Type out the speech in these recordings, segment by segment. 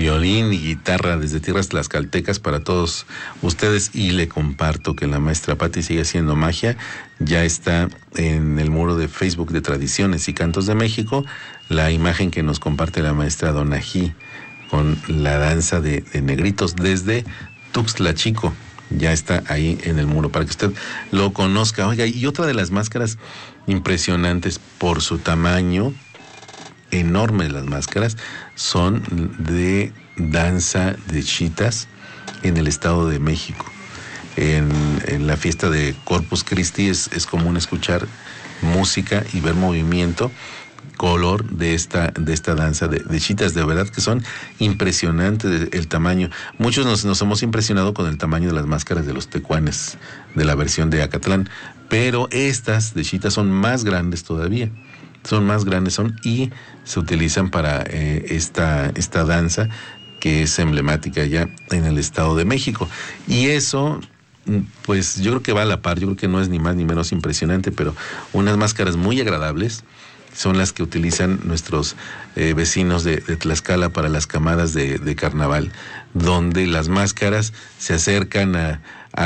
violín y guitarra desde tierras tlaxcaltecas para todos ustedes, y le comparto que la maestra Patti sigue haciendo magia. Ya está en el muro de Facebook de Tradiciones y Cantos de México la imagen que nos comparte la maestra Donají con la danza de negritos desde Tuxtla Chico. Ya está ahí en el muro para que usted lo conozca. Oiga, y otra de las máscaras impresionantes por su tamaño, enormes las máscaras, son de danza de chitas en el Estado de México. En la fiesta de Corpus Christi es común escuchar música y ver movimiento, color de esta danza de chitas. De verdad que son impresionantes el tamaño. Muchos nos hemos impresionado con el tamaño de las máscaras de los tecuanes de la versión de Acatlán, pero estas de chitas son más grandes todavía. Y se utilizan para esta danza que es emblemática ya en el Estado de México. Y eso, pues yo creo que va a la par, yo creo que no es ni más ni menos impresionante, pero unas máscaras muy agradables son las que utilizan nuestros vecinos de Tlaxcala para las camadas de carnaval, donde las máscaras se acercan a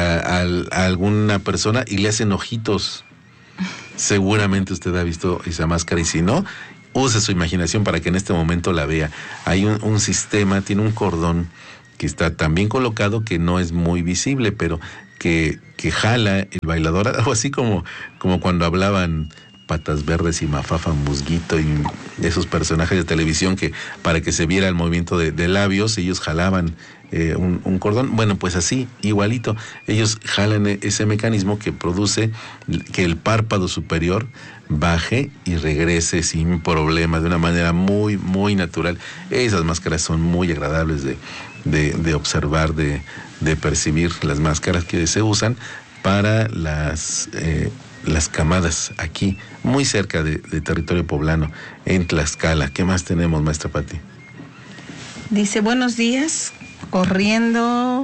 alguna persona y le hacen ojitos. Seguramente usted ha visto esa máscara, y si no, use su imaginación para que en este momento la vea. Hay un sistema, tiene un cordón que está tan bien colocado que no es muy visible, pero que jala el bailador, algo así como cuando hablaban Patas Verdes y Mafafa Musguito y esos personajes de televisión, que para que se viera el movimiento de labios ellos jalaban un cordón. Bueno, pues así, igualito, ellos jalan ese mecanismo que produce que el párpado superior baje y regrese sin problema, de una manera muy, muy natural. Esas máscaras son muy agradables de observar, de percibir, las máscaras que se usan para las camadas aquí, muy cerca de territorio poblano, en Tlaxcala. ¿Qué más tenemos, maestra Patti? Dice, buenos días, corriendo,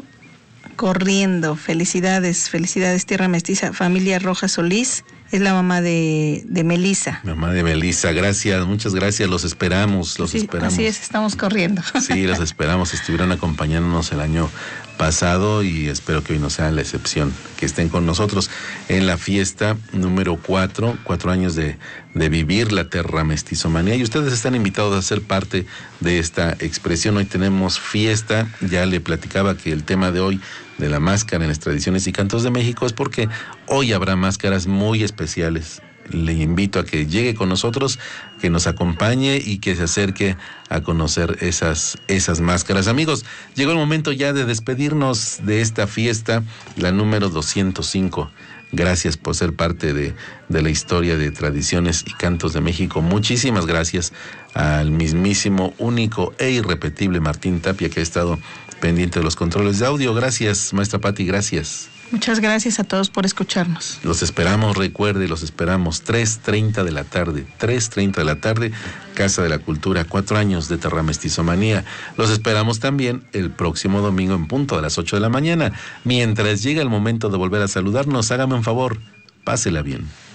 felicidades, Tierra Mestiza, familia Rojas Solís, es la mamá de Melissa. Mamá de Melissa, gracias, muchas gracias, los esperamos. Así es, estamos corriendo. Sí, los esperamos, estuvieron acompañándonos el año pasado y espero que hoy no sea la excepción, que estén con nosotros en la fiesta número 4 años de vivir la Terra Mestizomanía, y ustedes están invitados a ser parte de esta expresión. Hoy tenemos fiesta, ya le platicaba que el tema de hoy de la máscara en las Tradiciones y Cantos de México es porque hoy habrá máscaras muy especiales. Le invito a que llegue con nosotros, que nos acompañe y que se acerque a conocer esas máscaras. Amigos, llegó el momento ya de despedirnos de esta fiesta, la número 205. Gracias por ser parte de la historia de Tradiciones y Cantos de México. Muchísimas gracias al mismísimo, único e irrepetible Martín Tapia, que ha estado pendiente de los controles de audio. Gracias, maestra Patti, gracias. Muchas gracias a todos por escucharnos. Los esperamos, recuerde, los esperamos 3:30 de la tarde, Casa de la Cultura, 4 años de Terra Mestizomanía. Los esperamos también el próximo domingo en punto a las 8 de la mañana. Mientras llega el momento de volver a saludarnos, hágame un favor, pásela bien.